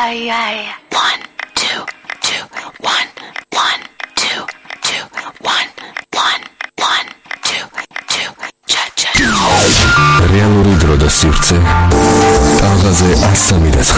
1 2 2 1 1 2 2 1 1 1 2 2 cha cha. რეალური დრო და სივრცე ტალღაზე 103